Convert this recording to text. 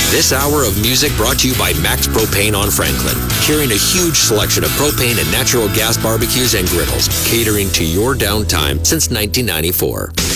This hour of music brought to you by Max Propane on Franklin, carrying a huge selection of propane and natural gas barbecues and griddles, catering to your downtime since 1994.